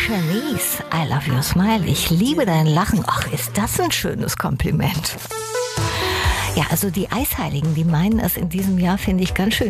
Shanice, I love your smile. Ich liebe dein Lachen. Ach, ist das ein schönes Kompliment. Ja, also die Eisheiligen, die meinen es in diesem Jahr, finde ich ganz schön